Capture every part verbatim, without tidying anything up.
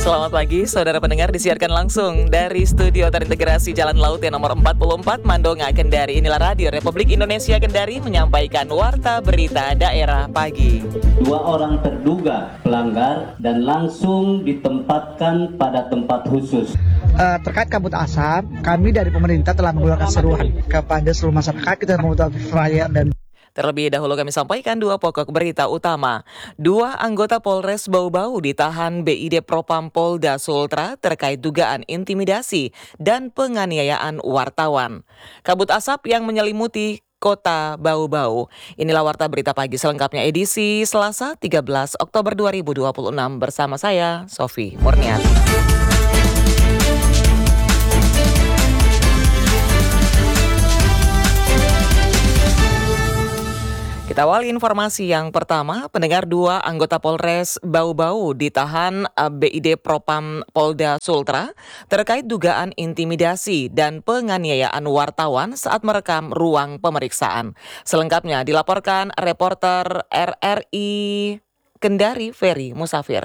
Selamat pagi, saudara pendengar, disiarkan langsung dari studio terintegrasi Jalan Laut yang nomor empat puluh empat Mandonga, Kendari. Inilah Radio Republik Indonesia Kendari menyampaikan Warta Berita Daerah Pagi. Dua orang terduga pelanggar dan langsung ditempatkan pada tempat khusus. Uh, terkait kabut asap, kami dari pemerintah telah mengeluarkan seruan kepada seluruh masyarakat. Kita membuat flyer dan Terlebih dahulu kami sampaikan dua pokok berita utama. Dua anggota Polres Bau-Bau ditahan B I D Propam Polda Sultra terkait dugaan intimidasi dan penganiayaan wartawan. Kabut asap yang menyelimuti Kota Bau-Bau. Inilah Warta Berita Pagi selengkapnya edisi Selasa tiga belas Oktober dua ribu dua puluh enam bersama saya, Sofi Murniati. Kita awali informasi yang pertama, pendengar dua anggota Polres Bau-Bau ditahan B I D Propam Polda Sultra terkait dugaan intimidasi dan penganiayaan wartawan saat merekam ruang pemeriksaan. Selengkapnya dilaporkan reporter R R I Kendari Ferry Musafir.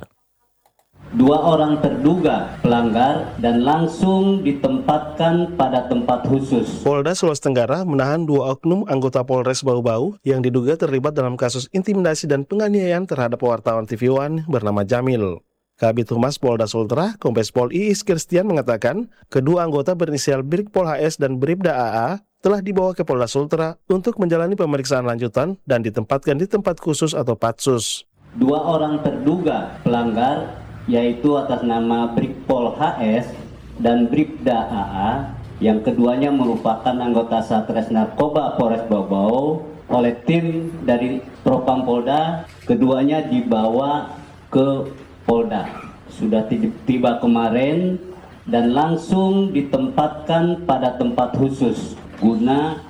Dua orang terduga pelanggar dan langsung ditempatkan pada tempat khusus. Polda Sulawesi Tenggara menahan dua oknum anggota Polres Bau-Bau yang diduga terlibat dalam kasus intimidasi dan penganiayaan terhadap wartawan T V One bernama Jamil. Kabid Humas Polda Sultra, Kombes Pol Iis Kirstian mengatakan, kedua anggota berinisial Brigpol H S dan Bribda A A telah dibawa ke Polda Sultra untuk menjalani pemeriksaan lanjutan dan ditempatkan di tempat khusus atau Patsus. Dua orang terduga pelanggar yaitu atas nama Brigpol H S dan Bribda A A, yang keduanya merupakan anggota Satres Narkoba Polres Bau-Bau oleh tim dari Propam Polda. Keduanya dibawa ke Polda, sudah tiba kemarin dan langsung ditempatkan pada tempat khusus guna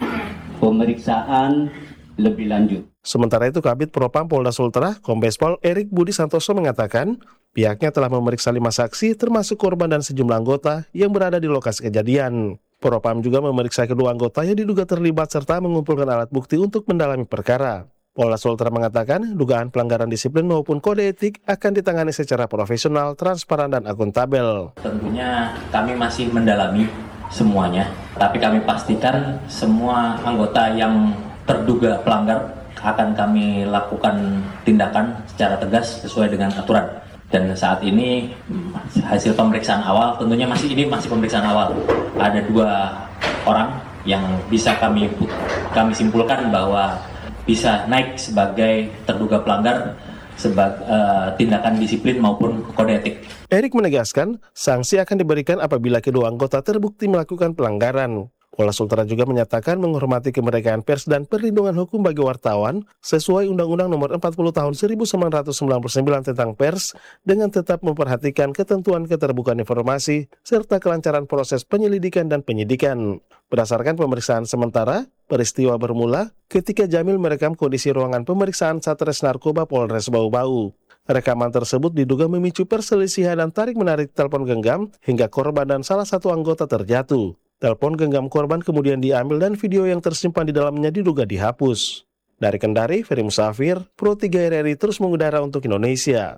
pemeriksaan lebih lanjut. Sementara itu, Kabid Propam Polda Sultra, Kombes Pol Erik Budi Santoso mengatakan, pihaknya telah memeriksa lima saksi termasuk korban dan sejumlah anggota yang berada di lokasi kejadian. Propam juga memeriksa kedua anggota yang diduga terlibat serta mengumpulkan alat bukti untuk mendalami perkara. Polda Sultra mengatakan dugaan pelanggaran disiplin maupun kode etik akan ditangani secara profesional, transparan, dan akuntabel. Tentunya kami masih mendalami semuanya, tapi kami pastikan semua anggota yang terduga pelanggar akan kami lakukan tindakan secara tegas sesuai dengan aturan. Dan saat ini hasil pemeriksaan awal, tentunya masih ini masih pemeriksaan awal. Ada dua orang yang bisa kami kami simpulkan bahwa bisa naik sebagai terduga pelanggar sebagai uh, tindakan disiplin maupun kode etik. Erik menegaskan, sanksi akan diberikan apabila kedua anggota terbukti melakukan pelanggaran. Polda Sultra juga menyatakan menghormati kemerdekaan pers dan perlindungan hukum bagi wartawan sesuai Undang-Undang Nomor empat puluh Tahun seribu sembilan ratus sembilan puluh sembilan tentang pers dengan tetap memperhatikan ketentuan keterbukaan informasi serta kelancaran proses penyelidikan dan penyidikan. Berdasarkan pemeriksaan sementara, peristiwa bermula ketika Jamil merekam kondisi ruangan pemeriksaan Satres Narkoba Polres Bau-Bau. Rekaman tersebut diduga memicu perselisihan dan tarik-menarik telepon genggam hingga korban dan salah satu anggota terjatuh. Telepon genggam korban kemudian diambil dan video yang tersimpan di dalamnya diduga dihapus. Dari Kendari, Ferry Musafir, Pro tiga R R I terus mengudara untuk Indonesia.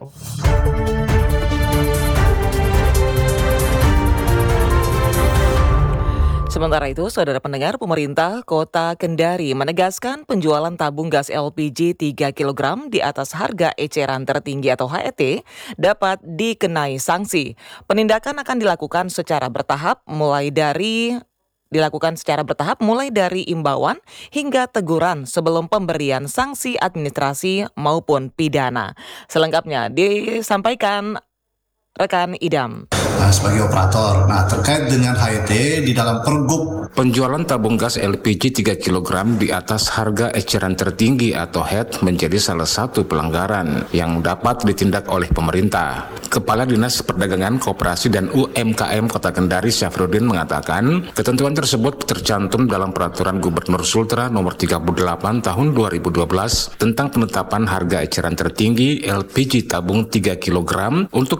Sementara itu, saudara pendengar, pemerintah Kota Kendari menegaskan penjualan tabung gas L P G tiga kilogram di atas harga eceran tertinggi atau H E T dapat dikenai sanksi. Penindakan akan dilakukan secara bertahap mulai dari dilakukan secara bertahap mulai dari imbauan hingga teguran sebelum pemberian sanksi administrasi maupun pidana. Selengkapnya disampaikan rekan Idam. Nah, sebagai operator. Nah, terkait dengan H E T di dalam Pergub, penjualan tabung gas L P G tiga kilogram di atas harga eceran tertinggi atau H E T menjadi salah satu pelanggaran yang dapat ditindak oleh pemerintah. Kepala Dinas Perdagangan, Koperasi dan U M K M Kota Kendari Syafruddin mengatakan, ketentuan tersebut tercantum dalam Peraturan Gubernur Sultra Nomor tiga puluh delapan Tahun dua ribu dua belas tentang penetapan harga eceran tertinggi L P G tabung tiga kilogram untuk keperluan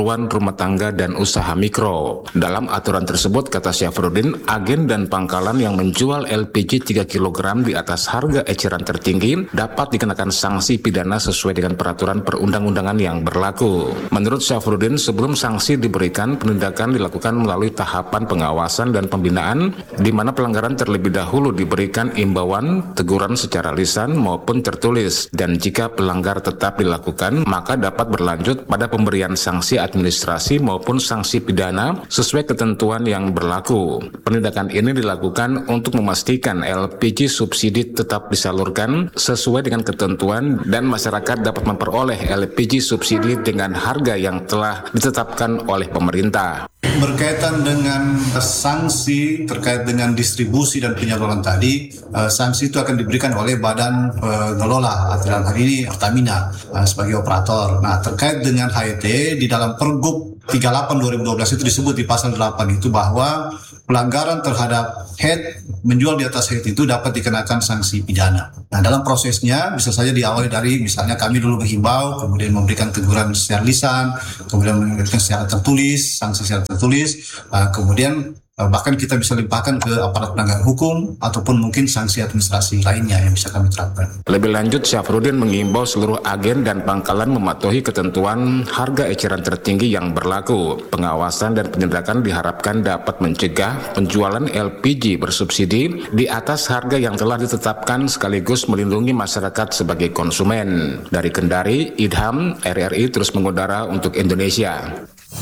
keperluan rumah tangga dan usaha mikro. Dalam aturan tersebut, kata Syafruddin, agen dan pangkalan yang menjual L P G tiga kilogram di atas harga eceran tertinggi dapat dikenakan sanksi pidana sesuai dengan peraturan perundang-undangan yang berlaku. Menurut Syafruddin, sebelum sanksi diberikan, penindakan dilakukan melalui tahapan pengawasan dan pembinaan, di mana pelanggaran terlebih dahulu diberikan imbauan, teguran secara lisan maupun tertulis, dan jika pelanggar tetap dilakukan, maka dapat berlanjut pada pemberian sanksi administrasi maupun sanksi pidana sesuai ketentuan yang berlaku. Penindakan ini dilakukan untuk memastikan L P G subsidi tetap disalurkan sesuai dengan ketentuan dan masyarakat dapat memperoleh L P G subsidi dengan harga yang telah ditetapkan oleh pemerintah. Berkaitan dengan sanksi terkait dengan distribusi dan penyaluran tadi, sanksi itu akan diberikan oleh badan pengelola, dalam hal ini Pertamina sebagai operator. Nah, terkait dengan H E T di dalam Pergub tiga puluh delapan dua ribu dua belas itu disebut di pasal delapan itu bahwa pelanggaran terhadap H E T menjual di atas H E T itu dapat dikenakan sanksi pidana. Nah, dalam prosesnya bisa saja diawali dari misalnya kami dulu menghimbau, kemudian memberikan teguran secara lisan, kemudian memberikan secara tertulis, sanksi secara tertulis, uh, kemudian uh, bahkan kita bisa limpahkan ke aparat penegak hukum ataupun mungkin sanksi administrasi lainnya yang bisa kami terapkan. Lebih lanjut, Syafruddin mengimbau seluruh agen dan pangkalan mematuhi ketentuan harga eceran tertinggi yang berlaku. Pengawasan dan penindakan diharapkan dapat mencegah penjualan L P G bersubsidi di atas harga yang telah ditetapkan sekaligus melindungi masyarakat sebagai konsumen. Dari Kendari, Idham, R R I terus mengudara untuk Indonesia.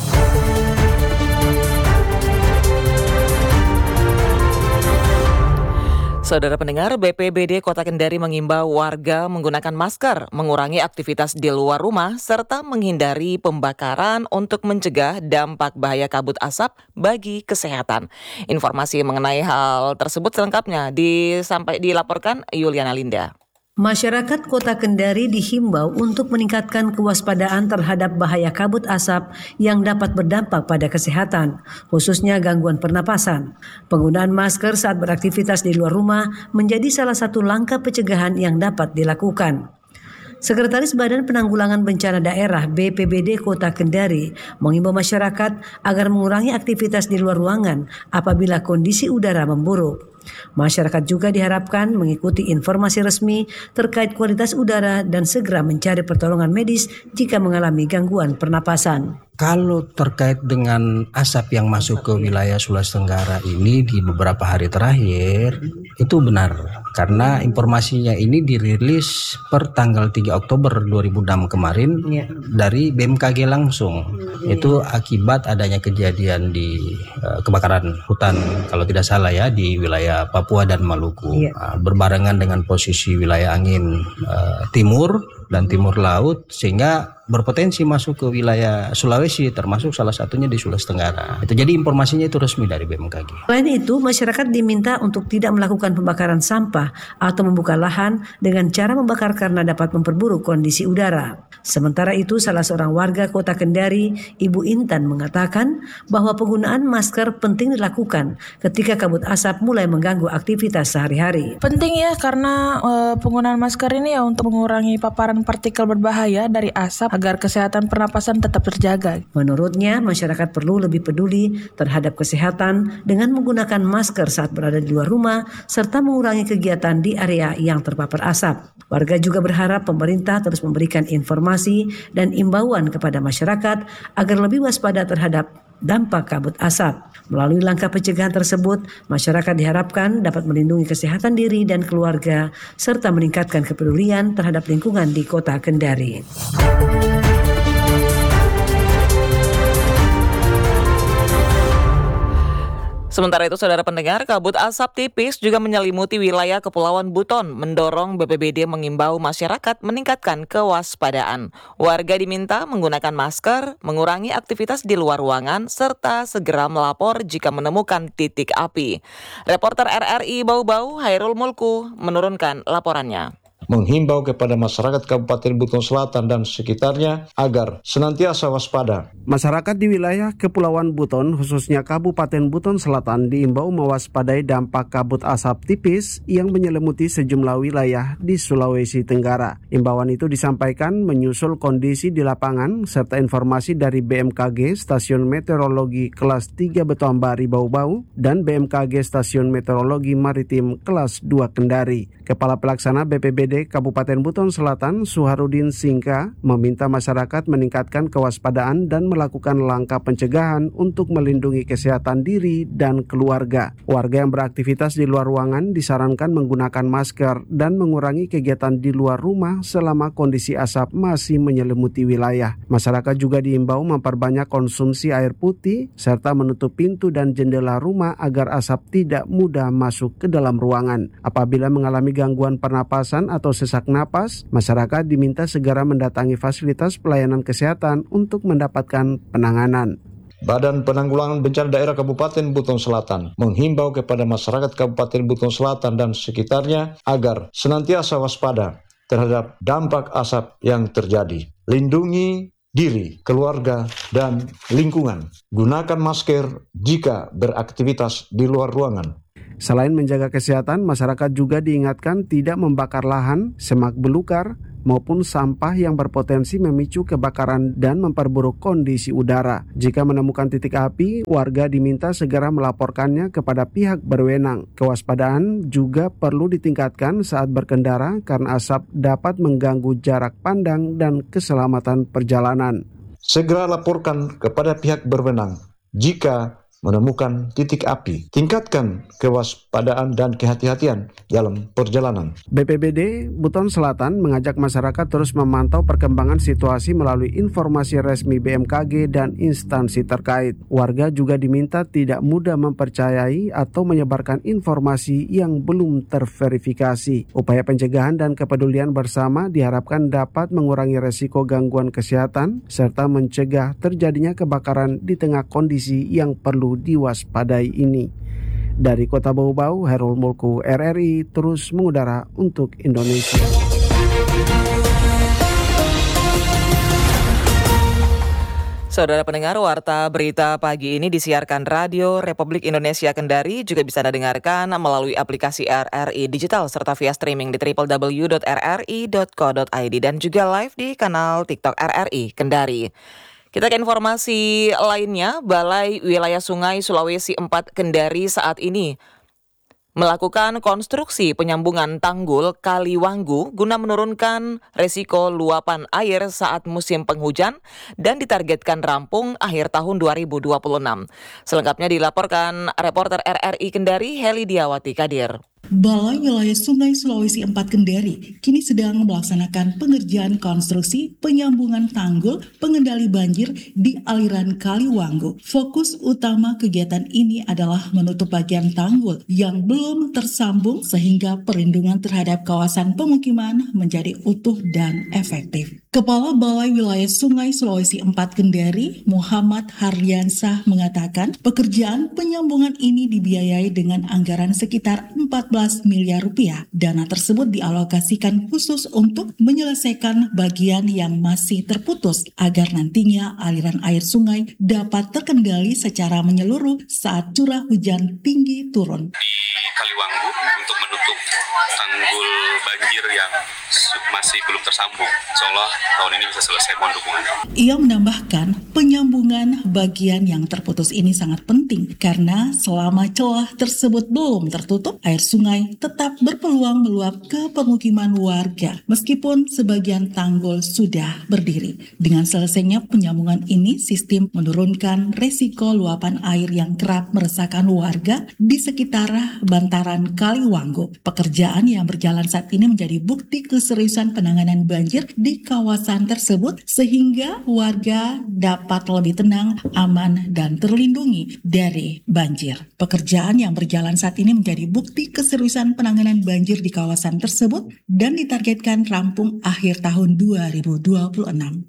Saudara pendengar, B P B D Kota Kendari mengimbau warga menggunakan masker, mengurangi aktivitas di luar rumah, serta menghindari pembakaran untuk mencegah dampak bahaya kabut asap bagi kesehatan. Informasi mengenai hal tersebut selengkapnya disampai dilaporkan Yuliana Linda. Masyarakat Kota Kendari dihimbau untuk meningkatkan kewaspadaan terhadap bahaya kabut asap yang dapat berdampak pada kesehatan, khususnya gangguan pernapasan. Penggunaan masker saat beraktivitas di luar rumah menjadi salah satu langkah pencegahan yang dapat dilakukan. Sekretaris Badan Penanggulangan Bencana Daerah B P B D Kota Kendari mengimbau masyarakat agar mengurangi aktivitas di luar ruangan apabila kondisi udara memburuk. Masyarakat juga diharapkan mengikuti informasi resmi terkait kualitas udara dan segera mencari pertolongan medis jika mengalami gangguan pernapasan. Kalau terkait dengan asap yang masuk ke wilayah Sulawesi Tenggara ini di beberapa hari terakhir, itu benar. Karena informasinya ini dirilis per tanggal tiga Oktober dua ribu enam kemarin ya, dari B M K G langsung. Ya. Itu akibat adanya kejadian di uh, kebakaran hutan, kalau tidak salah ya, di wilayah Papua dan Maluku. Ya. Uh, berbarengan dengan posisi wilayah angin uh, timur dan timur laut, sehingga berpotensi masuk ke wilayah Sulawesi, termasuk salah satunya di Sulawesi Tenggara. Itu jadi informasinya itu resmi dari B M K G. Selain itu, masyarakat diminta untuk tidak melakukan pembakaran sampah atau membuka lahan dengan cara membakar karena dapat memperburuk kondisi udara. Sementara itu, salah seorang warga Kota Kendari, Ibu Intan, mengatakan bahwa penggunaan masker penting dilakukan ketika kabut asap mulai mengganggu aktivitas sehari-hari. Penting ya, karena e, penggunaan masker ini ya untuk mengurangi paparan partikel berbahaya dari asap agar kesehatan pernapasan tetap terjaga. Menurutnya, masyarakat perlu lebih peduli terhadap kesehatan dengan menggunakan masker saat berada di luar rumah serta mengurangi kegiatan di area yang terpapar asap. Warga juga berharap pemerintah terus memberikan informasi dan imbauan kepada masyarakat agar lebih waspada terhadap dampak kabut asap. Melalui langkah pencegahan tersebut, masyarakat diharapkan dapat melindungi kesehatan diri dan keluarga serta meningkatkan kepedulian terhadap lingkungan di Kota Kendari. Sementara itu, saudara pendengar, kabut asap tipis juga menyelimuti wilayah Kepulauan Buton, mendorong B P B D mengimbau masyarakat meningkatkan kewaspadaan. Warga diminta menggunakan masker, mengurangi aktivitas di luar ruangan, serta segera melapor jika menemukan titik api. Reporter R R I Bau-Bau, Hairul Mulku, menurunkan laporannya. menghimbau kepada masyarakat Kabupaten Buton Selatan dan sekitarnya agar senantiasa waspada. Masyarakat di wilayah Kepulauan Buton, khususnya Kabupaten Buton Selatan, diimbau mewaspadai dampak kabut asap tipis yang menyelimuti sejumlah wilayah di Sulawesi Tenggara. Imbauan itu disampaikan menyusul kondisi di lapangan serta informasi dari B M K G Stasiun Meteorologi Kelas tiga Betuambari Bau-Bau dan B M K G Stasiun Meteorologi Maritim Kelas dua Kendari. Kepala Pelaksana B P B D Kabupaten Buton Selatan, Suharudin Singka, meminta masyarakat meningkatkan kewaspadaan dan melakukan langkah pencegahan untuk melindungi kesehatan diri dan keluarga. Warga yang beraktivitas di luar ruangan disarankan menggunakan masker dan mengurangi kegiatan di luar rumah selama kondisi asap masih menyelimuti wilayah. Masyarakat juga diimbau memperbanyak konsumsi air putih serta menutup pintu dan jendela rumah agar asap tidak mudah masuk ke dalam ruangan. Apabila mengalami gangguan pernapasan atau sesak napas, masyarakat diminta segera mendatangi fasilitas pelayanan kesehatan untuk mendapatkan penanganan. Badan Penanggulangan Bencana Daerah Kabupaten Buton Selatan menghimbau kepada masyarakat Kabupaten Buton Selatan dan sekitarnya agar senantiasa waspada terhadap dampak asap yang terjadi. Lindungi diri, keluarga, dan lingkungan. Gunakan masker jika beraktivitas di luar ruangan. Selain menjaga kesehatan, masyarakat juga diingatkan tidak membakar lahan, semak belukar, maupun sampah yang berpotensi memicu kebakaran dan memperburuk kondisi udara. Jika menemukan titik api, warga diminta segera melaporkannya kepada pihak berwenang. Kewaspadaan juga perlu ditingkatkan saat berkendara karena asap dapat mengganggu jarak pandang dan keselamatan perjalanan. Segera laporkan kepada pihak berwenang jika menemukan titik api. Tingkatkan kewaspadaan dan kehati-hatian dalam perjalanan. B P B D Buton Selatan mengajak masyarakat terus memantau perkembangan situasi melalui informasi resmi B M K G dan instansi terkait. Warga juga diminta tidak mudah mempercayai atau menyebarkan informasi yang belum terverifikasi. Upaya pencegahan dan kepedulian bersama diharapkan dapat mengurangi resiko gangguan kesehatan serta mencegah terjadinya kebakaran di tengah kondisi yang perlu diwaspadai ini. Dari Kota Bau-Bau, Herul Mulku, R R I terus mengudara untuk Indonesia. Saudara pendengar, warta berita pagi ini disiarkan Radio Republik Indonesia Kendari, juga bisa Anda dengarkan melalui aplikasi R R I Digital serta via streaming di w w w dot r r i dot co dot i d dan juga live di kanal TikTok R R I Kendari. Kita ke informasi lainnya. Balai Wilayah Sungai Sulawesi empat Kendari saat ini melakukan konstruksi penyambungan tanggul Kali Wanggu guna menurunkan resiko luapan air saat musim penghujan dan ditargetkan rampung akhir tahun dua ribu dua puluh enam. Selengkapnya dilaporkan reporter R R I Kendari Heli Diawati Kadir. Balai Wilayah Sungai Sulawesi empat Kendari kini sedang melaksanakan pengerjaan konstruksi penyambungan tanggul pengendali banjir di aliran Kali Wanggu. Fokus utama kegiatan ini adalah menutup bagian tanggul yang belum tersambung sehingga perlindungan terhadap kawasan pemukiman menjadi utuh dan efektif. Kepala Balai Wilayah Sungai Sulawesi empat Kendari, Muhammad Harliansah, mengatakan pekerjaan penyambungan ini dibiayai dengan anggaran sekitar empat belas miliar rupiah. Dana tersebut dialokasikan khusus untuk menyelesaikan bagian yang masih terputus agar nantinya aliran air sungai dapat terkendali secara menyeluruh saat curah hujan tinggi turun. Di Kaliwanggu untuk menutup tanggul banjir yang masih belum tersambung. Insyaallah tahun ini bisa selesai, mohon dukungannya. Ia menambahkan penyambungan bagian yang terputus ini sangat penting karena selama celah tersebut belum tertutup, air sungai tetap berpeluang meluap ke pemukiman warga meskipun sebagian tanggul sudah berdiri. Dengan selesainya penyambungan ini, sistem menurunkan resiko luapan air yang kerap meresahkan warga di sekitar bantaran Kali Wanggu. Pekerjaan yang berjalan saat ini menjadi bukti keseriusan penanganan banjir di kawasan tersebut sehingga warga dapat lebih tenang, aman, dan terlindungi dari banjir. Pekerjaan yang berjalan saat ini menjadi bukti keseriusan penanganan banjir di kawasan tersebut dan ditargetkan rampung akhir tahun dua ribu dua puluh enam.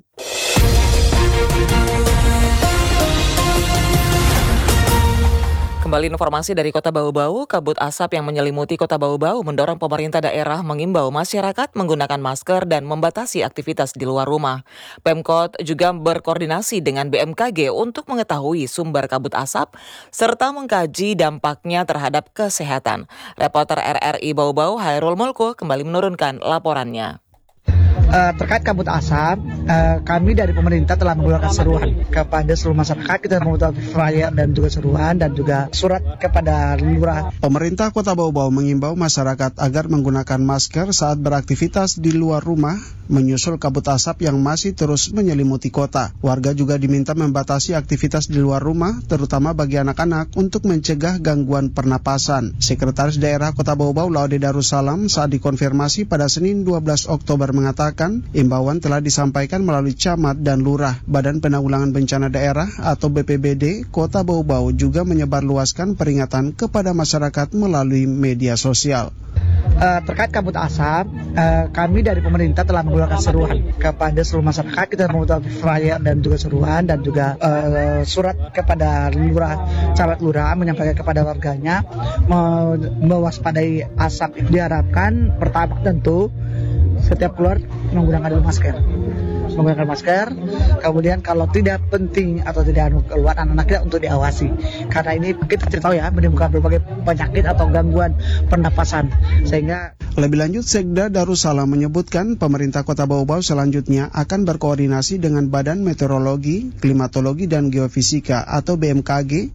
Kembali informasi dari Kota Bau-Bau, kabut asap yang menyelimuti Kota Bau-Bau mendorong pemerintah daerah mengimbau masyarakat menggunakan masker dan membatasi aktivitas di luar rumah. Pemkot juga berkoordinasi dengan B M K G untuk mengetahui sumber kabut asap serta mengkaji dampaknya terhadap kesehatan. Reporter R R I Bau-Bau Hairul Mulko kembali menurunkan laporannya. Uh, terkait kabut asap, uh, kami dari pemerintah telah mengeluarkan seruan kepada seluruh masyarakat. Kita membuat flyer dan juga seruan dan juga surat kepada lurah. Pemerintah Kota Bau-Bau mengimbau masyarakat agar menggunakan masker saat beraktivitas di luar rumah menyusul kabut asap yang masih terus menyelimuti kota. Warga juga diminta membatasi aktivitas di luar rumah, terutama bagi anak-anak untuk mencegah gangguan pernapasan. Sekretaris Daerah Kota Bau-Bau Laude Darussalam saat dikonfirmasi pada Senin dua belas Oktober mengatakan imbauan telah disampaikan melalui camat dan lurah. Badan Penanggulangan Bencana Daerah atau B P B D Kota Bau-Bau juga menyebarluaskan peringatan kepada masyarakat melalui media sosial. Uh, terkait kabut asap, uh, kami dari pemerintah telah mengeluarkan seruan kepada seluruh masyarakat. Kita membuat flyer dan juga seruan dan juga uh, surat kepada lurah, camat lurah menyampaikan kepada warganya mewaspadai asap. Diharapkan pertama tentu setiap keluar menggunakan masker. menggunakan masker, kemudian kalau tidak penting atau tidak keluar anak-anak kita untuk diawasi, karena ini kita tidak tahu ya menimbulkan berbagai penyakit atau gangguan pernapasan. Sehingga lebih lanjut, Sekda Darussalam menyebutkan pemerintah Kota Bau-Bau selanjutnya akan berkoordinasi dengan Badan Meteorologi, Klimatologi dan Geofisika atau B M K G